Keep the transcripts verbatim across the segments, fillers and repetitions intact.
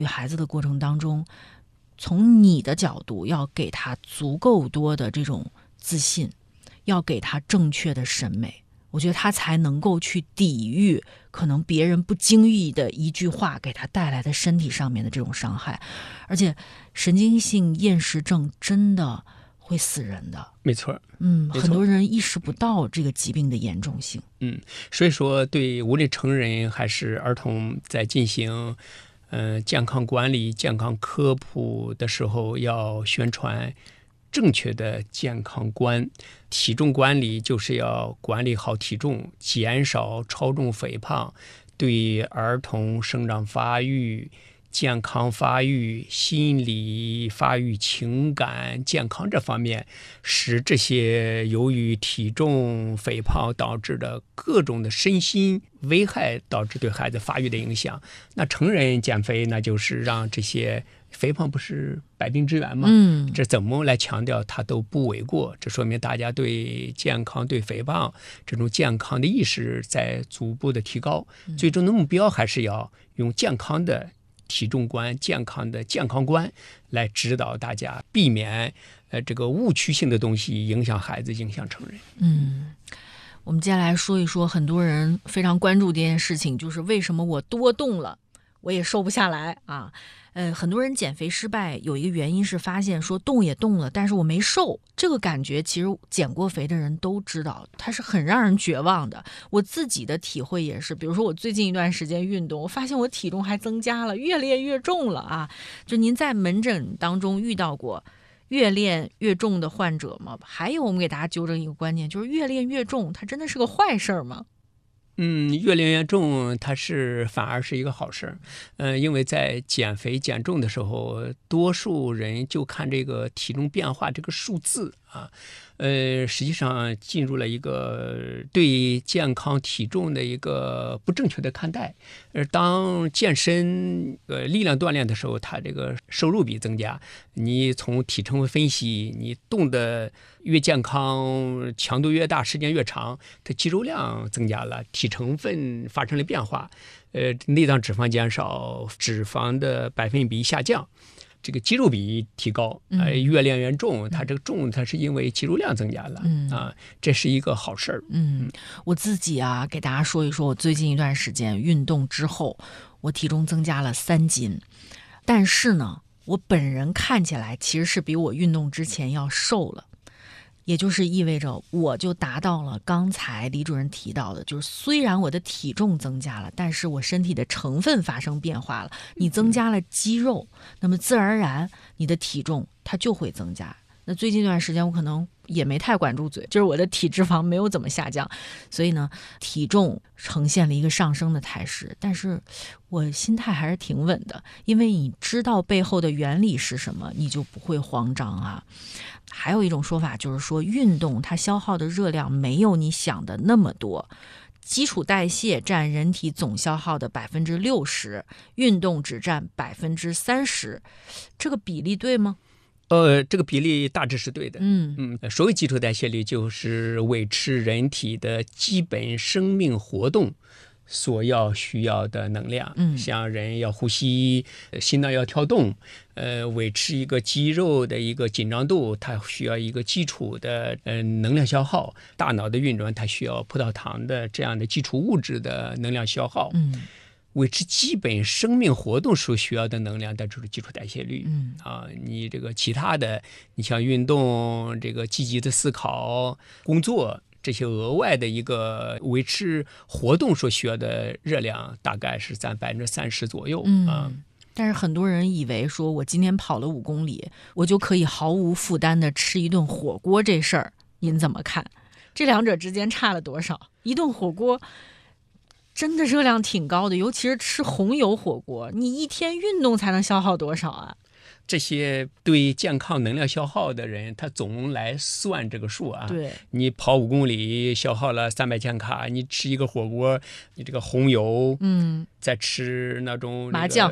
育孩子的过程当中，从你的角度要给他足够多的这种自信，要给他正确的审美，我觉得他才能够去抵御可能别人不经意的一句话给他带来的身体上面的这种伤害。而且神经性厌食症真的会死人的。 没错， 嗯， 没错， 很多人意识不到这个疾病的严重性。 嗯，所以说对无论成人还是儿童，在进行呃健康管理、健康科普的时候，要宣传正确的健康观。体重管理就是要管理好体重，减少超重肥胖，对儿童生长发育、健康发育、心理发育、情感健康这方面，使这些由于体重肥胖导致的各种的身心危害导致对孩子发育的影响。那成人减肥，那就是让这些肥胖不是百病之源吗？ 嗯， 这怎么来强调它都不为过。这说明大家对健康、对肥胖这种健康的意识在逐步的提高。最终的目标还是要用健康的体重观、健康的健康观来指导大家，避免呃这个误区性的东西影响孩子、影响成人。 嗯，我们接下来说一说很多人非常关注的一件事情，就是为什么我多动了我也瘦不下来啊？呃，很多人减肥失败有一个原因是发现说动也动了，但是我没瘦。这个感觉其实减过肥的人都知道，它是很让人绝望的。我自己的体会也是，比如说我最近一段时间运动，我发现我体重还增加了，越练越重了啊！就您在门诊当中遇到过越练越重的患者吗？还有我们给大家纠正一个观念，就是越练越重它真的是个坏事吗？ 嗯，越练越重，它是反而是一个好事。嗯、呃，因为在减肥减重的时候，多数人就看这个体重变化这个数字啊，呃，实际上进入了一个对健康体重的一个不正确的看待。而当健身呃力量锻炼的时候，它这个收入比增加，你从体成分分析，你动的越健康，强度越大，时间越长，它肌肉量增加了，体成分发生了变化，呃，内脏脂肪减少，脂肪的百分比下降，这个肌肉比提高，呃，越练越重，它这个重它是因为肌肉量增加了，嗯、啊，这是一个好事儿。 嗯，我自己啊，给大家说一说，我最近一段时间运动之后，我体重增加了三斤，但是呢，我本人看起来其实是比我运动之前要瘦了。也就是意味着我就达到了刚才李主任提到的，就是虽然我的体重增加了，但是我身体的成分发生变化了。你增加了肌肉，那么自然而然你的体重它就会增加。那最近一段时间我可能也没太管住嘴，就是我的体脂肪没有怎么下降，所以呢体重呈现了一个上升的态势，但是我心态还是挺稳的，因为你知道背后的原理是什么，你就不会慌张啊。还有一种说法就是说，运动它消耗的热量没有你想的那么多，基础代谢占人体总消耗的百分之六十，运动只占百分之三十，这个比例对吗？ 呃，这个比例大致是对的。 嗯嗯，所谓基础代谢率，就是维持人体的基本生命活动所要需要的能量。 嗯， 像人要呼吸，心脏要跳动，呃，维持一个肌肉的一个紧张度，它需要一个基础的呃能量消耗。大脑的运转，它需要葡萄糖的这样的基础物质的能量消耗。 嗯。 维持基本生命活动所需要的能量，那就是基础代谢率。 嗯啊，你这个其他的，你像运动、这个积极的思考、工作这些额外的一个维持活动所需要的热量，大概是占百分之三十左右。 嗯、 啊， 但是很多人以为说我今天跑了五公里，我就可以毫无负担的吃一顿火锅，这事儿您怎么看？这两者之间差了多少？一顿火锅真的热量挺高的，尤其是吃红油火锅，你一天运动才能消耗多少啊？ 这些对健康能量消耗的人，他总来算这个数啊。 对， 你跑五公里消耗了三百千卡，你吃一个火锅，你这个红油， 嗯， 再吃那种、那个、 麻酱，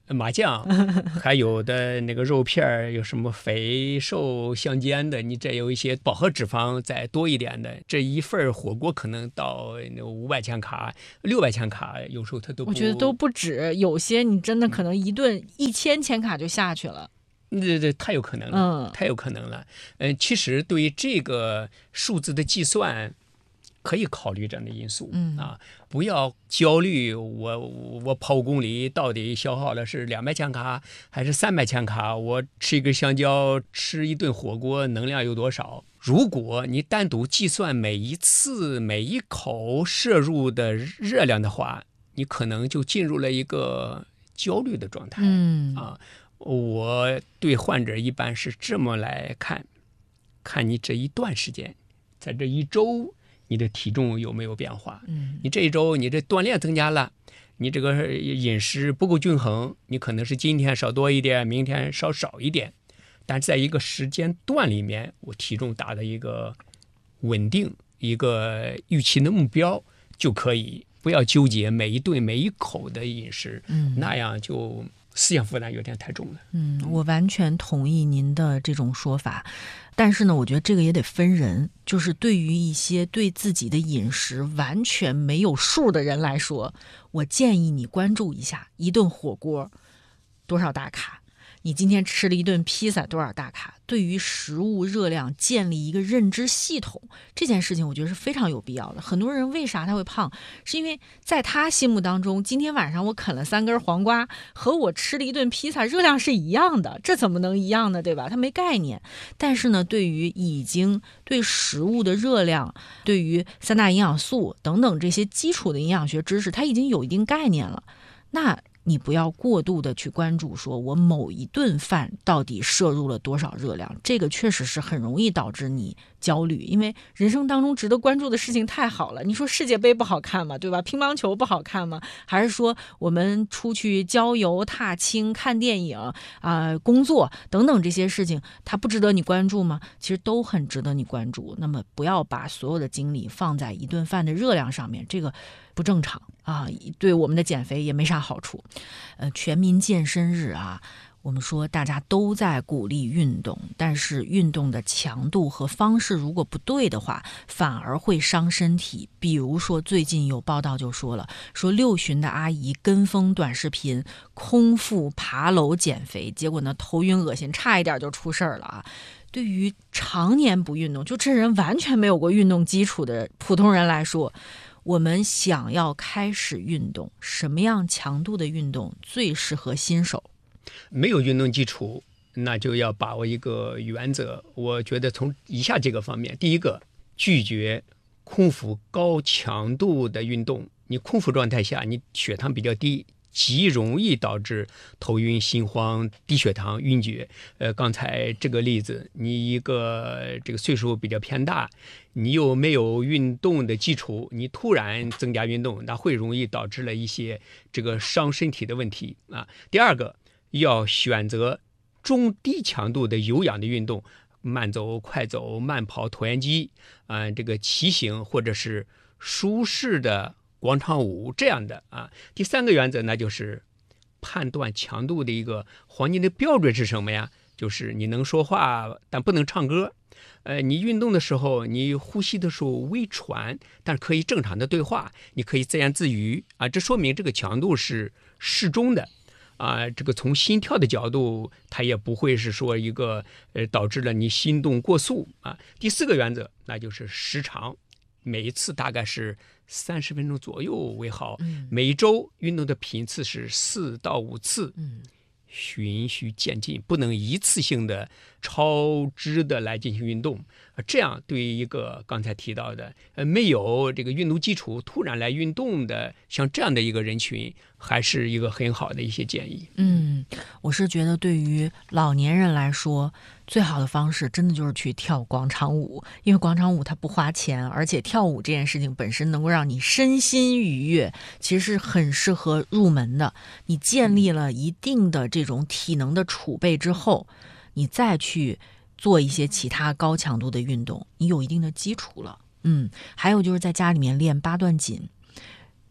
麻酱，还有的那个肉片有什么肥瘦相间的，你这有一些饱和脂肪再多一点的，这一份火锅可能到五百千卡、六百千卡，有时候它都不， 我觉得都不止，有些你真的可能一顿一千千卡就下去了。 对对，太有可能了， 嗯， 太有可能了。嗯、呃，其实对于这个数字的计算，可以考虑这样的因素， 嗯啊，不要焦虑。我我跑五公里到底消耗的是两百千卡还是三百千卡？我吃一根香蕉，吃一顿火锅，能量有多少？如果你单独计算每一次每一口摄入的热量的话，你可能就进入了一个焦虑的状态。 嗯啊，我对患者一般是这么来看，看你这一段时间，在这一周。你的体重有没有变化？ 嗯， 你这一周你这锻炼增加了，你这个饮食不够均衡，你可能是今天少多一点，明天稍少一点，但在一个时间段里面，我体重达到一个稳定、一个预期的目标就可以，不要纠结每一顿每一口的饮食， 嗯， 那样就思想负担有点太重了。 嗯，我完全同意您的这种说法。但是呢，我觉得这个也得分人，就是对于一些对自己的饮食完全没有数的人来说，我建议你关注一下一顿火锅多少大卡，你今天吃了一顿披萨多少大卡，对于食物热量建立一个认知系统，这件事情我觉得是非常有必要的。很多人为啥他会胖，是因为在他心目当中，今天晚上我啃了三根黄瓜和我吃了一顿披萨热量是一样的，这怎么能一样呢，对吧？他没概念。但是呢，对于已经对食物的热量，对于三大营养素等等这些基础的营养学知识，他已经有一定概念了，那你不要过度的去关注说我某一顿饭到底摄入了多少热量，这个确实是很容易导致你焦虑，因为人生当中值得关注的事情太好了。你说世界杯不好看吗？对吧？乒乓球不好看吗？还是说我们出去郊游、踏青、看电影啊、呃、工作等等这些事情，它不值得你关注吗？其实都很值得你关注。那么不要把所有的精力放在一顿饭的热量上面，这个不正常啊，对我们的减肥也没啥好处。呃，全民健身日啊，我们说大家都在鼓励运动，但是运动的强度和方式如果不对的话，反而会伤身体。比如说最近有报道就说了，说六旬的阿姨跟风短视频空腹爬楼减肥，结果呢头晕恶心，差一点就出事儿了啊。对于常年不运动，就这人完全没有过运动基础的普通人来说，我们想要开始运动，什么样强度的运动最适合新手？ 没有运动基础，那就要把握一个原则。我觉得从以下这个方面，第一个，拒绝空腹高强度的运动。你空腹状态下，你血糖比较低，极容易导致头晕、心慌、低血糖、晕厥。呃，刚才这个例子，你一个这个岁数比较偏大，你又没有运动的基础，你突然增加运动，那会容易导致了一些这个伤身体的问题啊。第二个，要选择中低强度的有氧的运动，慢走、快走、慢跑、椭圆机啊、呃，这个骑行或者是舒适的广场舞这样的啊。第三个原则那就是判断强度的一个黄金的标准是什么呀？就是你能说话但不能唱歌。呃，你运动的时候，你呼吸的时候微喘，但是可以正常的对话，你可以自言自语啊，这说明这个强度是适中的。啊，这个从心跳的角度，它也不会是说一个呃导致了你心动过速啊。第四个原则，那就是时长，每一次大概是三十分钟左右为好。 嗯、 每一周运动的频次是四到五次， 嗯， 循序渐进，不能一次性的超支的来进行运动。这样对于一个刚才提到的呃没有这个运动基础突然来运动的像这样的一个人群，还是一个很好的一些建议。 嗯，我是觉得对于老年人来说，最好的方式真的就是去跳广场舞，因为广场舞它不花钱，而且跳舞这件事情本身能够让你身心愉悦，其实是很适合入门的。你建立了一定的这种体能的储备之后，你再去做一些其他高强度的运动，你有一定的基础了。嗯，还有就是在家里面练八段锦。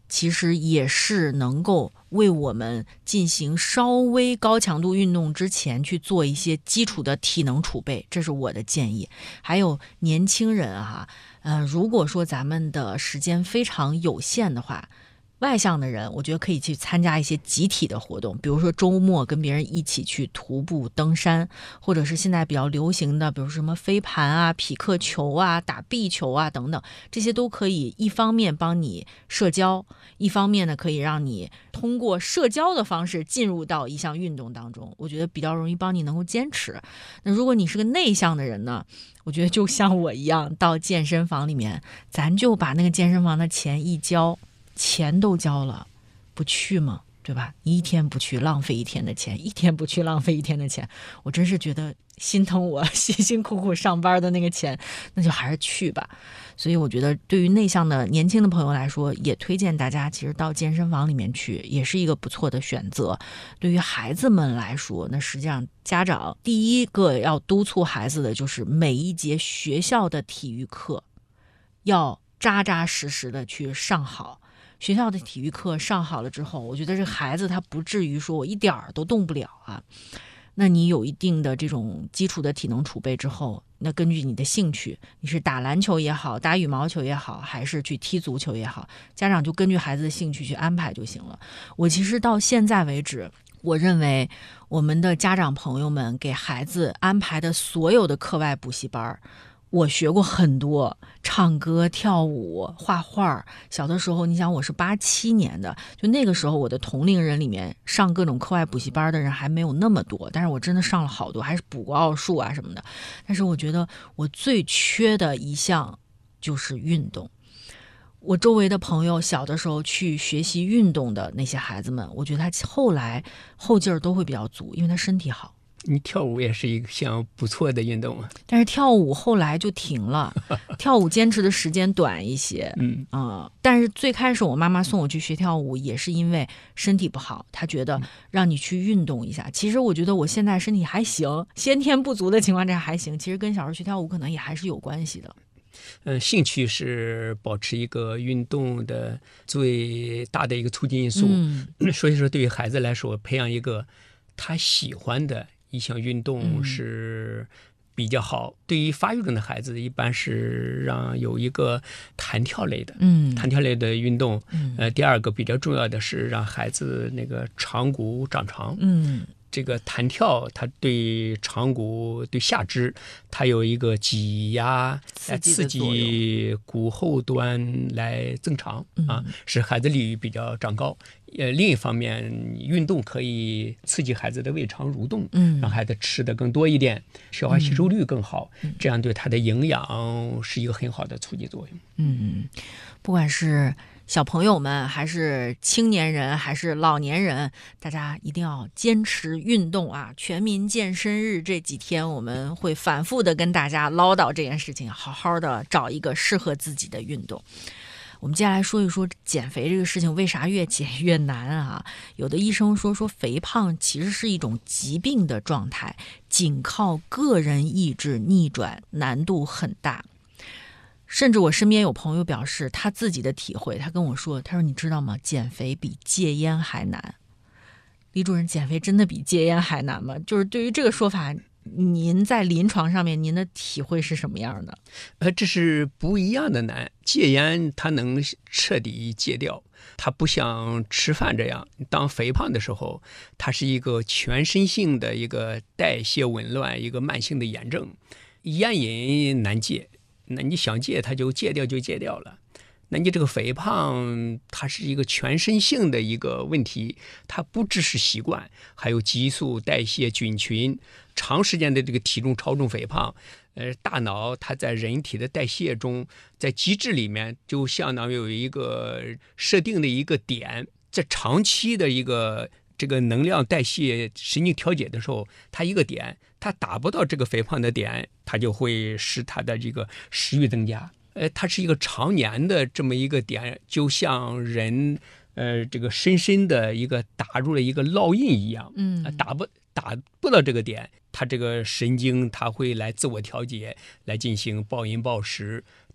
其实也是能够为我们进行稍微高强度运动之前去做一些基础的体能储备，这是我的建议。还有年轻人啊，呃，如果说咱们的时间非常有限的话，外向的人我觉得可以去参加一些集体的活动，比如说周末跟别人一起去徒步登山，或者是现在比较流行的比如什么飞盘啊、匹克球啊、打壁球啊等等，这些都可以一方面帮你社交，一方面呢可以让你通过社交的方式进入到一项运动当中，我觉得比较容易帮你能够坚持。那如果你是个内向的人呢，我觉得就像我一样，到健身房里面咱就把那个健身房的钱一交，钱都交了，不去吗？对吧？你一天不去，浪费一天的钱；一天不去，浪费一天的钱。我真是觉得心疼我辛辛苦苦上班的那个钱，那就还是去吧。所以我觉得，对于内向的年轻的朋友来说，也推荐大家其实到健身房里面去，也是一个不错的选择。对于孩子们来说，那实际上家长第一个要督促孩子的就是每一节学校的体育课要扎扎实实的去上好。学校的体育课上好了之后，我觉得这孩子他不至于说我一点儿都动不了啊。那你有一定的这种基础的体能储备之后，那根据你的兴趣，你是打篮球也好，打羽毛球也好，还是去踢足球也好，家长就根据孩子的兴趣去安排就行了。我其实到现在为止，我认为我们的家长朋友们给孩子安排的所有的课外补习班，我学过很多，唱歌、跳舞、画画。小的时候，你想我是八七年的，就那个时候我的同龄人里面上各种课外补习班的人还没有那么多，但是我真的上了好多，还是补过奥数啊什么的。但是我觉得我最缺的一项就是运动。我周围的朋友小的时候去学习运动的那些孩子们，我觉得他后来后劲儿都会比较足，因为他身体好。 你跳舞也是一项不错的运动啊， 但是跳舞后来就停了，跳舞坚持的时间短一些， 嗯呃、但是最开始我妈妈送我去学跳舞也是因为身体不好，她觉得让你去运动一下。其实我觉得我现在身体还行，先天不足的情况下还行，其实跟小时候学跳舞可能也还是有关系的。 嗯，兴趣是保持一个运动的最大的一个促进因素， 嗯， 所以说对于孩子来说，培养一个他喜欢的一项运动是比较好。嗯、对于发育中的孩子，一般是让有一个弹跳类的， 嗯， 弹跳类的运动。 嗯、 呃，第二个比较重要的是让孩子那个长骨长长。 嗯。 这个弹跳，它对长骨、对下肢，它有一个挤压、来刺激骨后端来增长、嗯、啊，使孩子力比较长高。呃，另一方面，运动可以刺激孩子的胃肠蠕动， 嗯， 让孩子吃的更多一点，消化吸收率更好，嗯、这样对他的营养是一个很好的促进作用。 嗯，不管是小朋友们还是青年人还是老年人，大家一定要坚持运动啊！全民健身日这几天我们会反复的跟大家唠叨这件事情，好好的找一个适合自己的运动。我们接下来说一说减肥这个事情为啥越减越难啊？有的医生说说肥胖其实是一种疾病的状态，仅靠个人意志逆转难度很大。甚至我身边有朋友表示他自己的体会，他跟我说，他说你知道吗，减肥比戒烟还难。李主任，减肥真的比戒烟还难吗？就是对于这个说法，您在临床上面您的体会是什么样的？ 呃，这是不一样的难。戒烟它能彻底戒掉，它不像吃饭这样，当肥胖的时候，它是一个全身性的一个代谢紊乱，一个慢性的炎症。烟瘾难戒，那你想戒它就戒掉就戒掉了。那你这个肥胖它是一个全身性的一个问题，它不只是习惯，还有激素、代谢、菌群，长时间的这个体重超重肥胖，呃，大脑它在人体的代谢中，在机制里面就相当于有一个设定的一个点，在长期的一个这个能量代谢神经调节的时候，它一个点它达不到这个肥胖的点，它就会使它的这个食欲增加。呃，它是一个常年的这么一个点，就像人呃这个深深的一个打入了一个烙印一样，嗯，打不打不到这个点，它这个神经它会来自我调节，来进行暴饮暴食，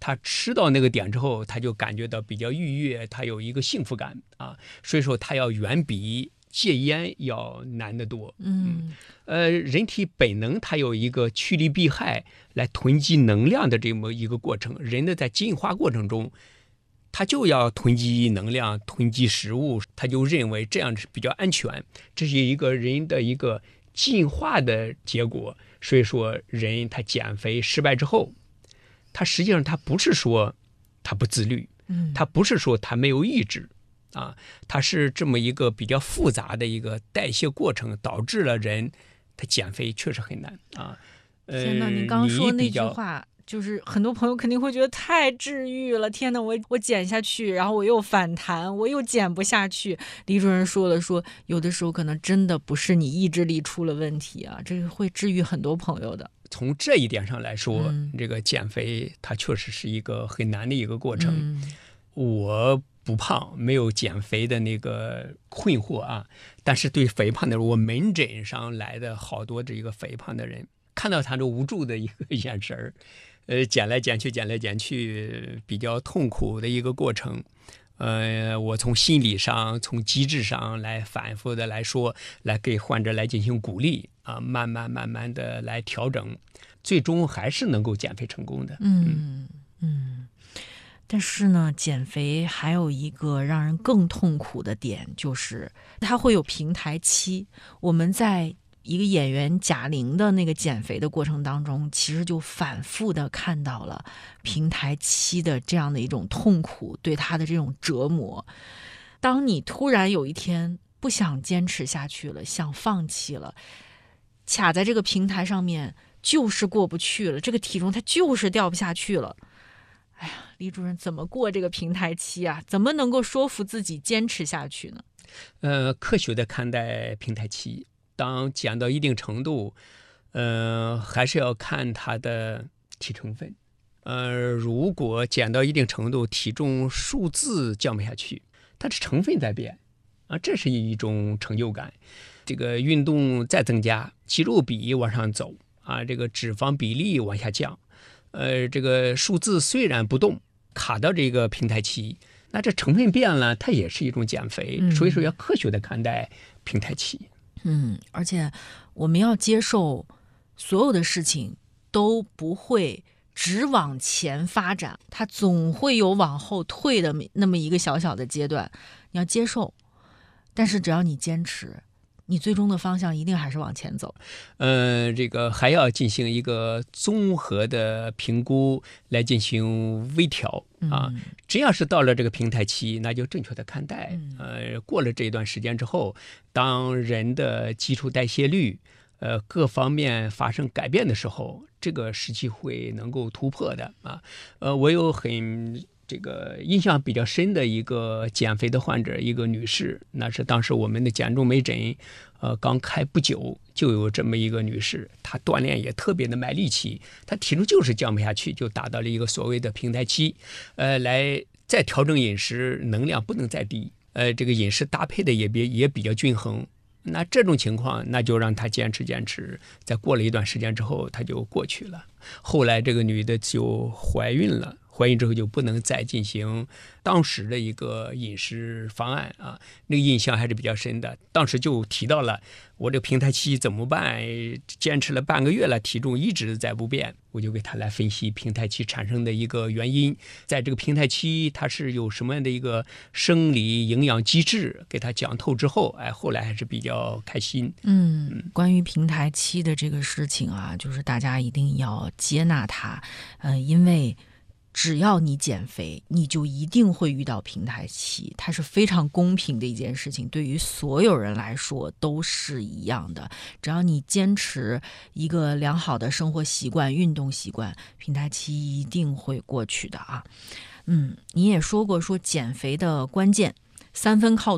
他吃到那个点之后，他就感觉到比较愉悦，他有一个幸福感啊，所以说他要远比戒烟要难得多。 嗯， 呃，人体本能它有一个趋利避害来囤积能量的这么一个过程，人的在进化过程中，他就要囤积能量、囤积食物，他就认为这样是比较安全，这是一个人的一个进化的结果。所以说，人他减肥失败之后，他实际上他不是说他不自律， 嗯， 他不是说他没有意志啊，他是这么一个比较复杂的一个代谢过程，导致了人他减肥确实很难啊。呃， 天哪，你刚刚说那句你比较话，就是很多朋友肯定会觉得太治愈了。天哪，我我减下去，然后我又反弹，我又减不下去。李主任说了说，有的时候可能真的不是你意志力出了问题啊，这个会治愈很多朋友的。 从这一点上来说， 嗯这个减肥它确实是一个很难的一个过程。 嗯我不胖，没有减肥的那个困惑啊，但是对肥胖的人，我门诊上来的好多这个肥胖的人，看到他这无助的一个眼神儿，呃，减来减去，减来减去，比较痛苦的一个过程。呃，我从心理上、从机制上来反复的来说，来给患者来进行鼓励啊，慢慢慢慢的来调整，最终还是能够减肥成功的。 嗯嗯。但是呢，减肥还有一个让人更痛苦的点，就是它会有平台期。我们在一个演员贾玲的那个减肥的过程当中，其实就反复的看到了平台期的这样的一种痛苦，对她的这种折磨。当你突然有一天不想坚持下去了，想放弃了，卡在这个平台上面就是过不去了，这个体重它就是掉不下去了。哎呀，李主任怎么过这个平台期啊？怎么能够说服自己坚持下去呢？ 呃，科学的看待平台期，当减到一定程度，呃，还是要看它的体成分。呃，如果减到一定程度，体重数字降不下去，它的成分在变啊，这是一种成就感。这个运动再增加，肌肉比往上走啊，这个脂肪比例往下降。呃，这个数字虽然不动，卡到这个平台期，那这成分变了，它也是一种减肥。 嗯、 所以说要科学的看待平台期。 嗯，而且我们要接受所有的事情都不会只往前发展，它总会有往后退的那么一个小小的阶段，你要接受。但是只要你坚持，你最终的方向一定还是往前走。 呃，这个还要进行一个综合的评估，来进行微调啊。 嗯、 只要是到了这个平台期，那就正确的看待。 嗯、 呃，过了这一段时间之后，当人的基础代谢率，呃，各方面发生改变的时候，这个时期会能够突破的啊。呃，我有很。这个印象比较深的一个减肥的患者，一个女士，那是当时我们的减重门诊，呃，刚开不久，就有这么一个女士，她锻炼也特别的卖力气，她体重就是降不下去，就达到了一个所谓的平台期，呃，来再调整饮食，能量不能再低，呃，这个饮食搭配的也比也比较均衡。那这种情况，那就让她坚持坚持，在过了一段时间之后，她就过去了。后来这个女的就怀孕了。怀孕之后就不能再进行当时的一个饮食方案啊，那个印象还是比较深的。当时就提到了我这个平台期怎么办，坚持了半个月了，体重一直在不变，我就给他来分析平台期产生的一个原因，在这个平台期它是有什么样的一个生理营养机制，给他讲透之后，哎，后来还是比较开心。 嗯，关于平台期的这个事情啊，就是大家一定要接纳它，呃，因为只要你减肥，你就一定会遇到平台期，它是非常公平的一件事情，对于所有人来说都是一样的。只要你坚持一个良好的生活习惯、运动习惯，平台期一定会过去的啊。嗯，你也说过说减肥的关键，三分靠动，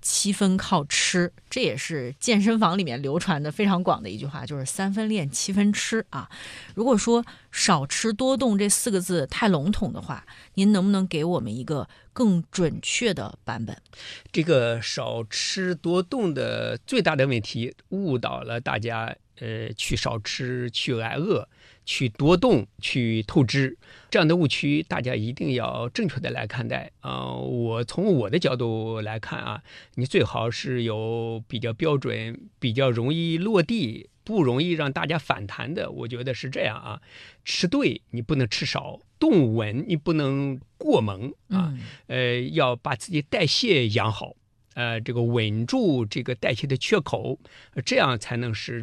七分靠吃，这也是健身房里面流传的非常广的一句话，就是三分练七分吃啊。如果说少吃多动这四个字太笼统的话，您能不能给我们一个更准确的版本？ 这个少吃多动的最大的问题误导了大家，呃，去少吃，去挨饿，去多动，去透支，这样的误区大家一定要正确的来看待啊、呃！我从我的角度来看啊，你最好是有比较标准、比较容易落地、不容易让大家反弹的。我觉得是这样啊，吃对你不能吃少，动稳你不能过猛啊， 嗯、 呃，要把自己代谢养好。呃，这个稳住这个代谢的缺口，这样才能使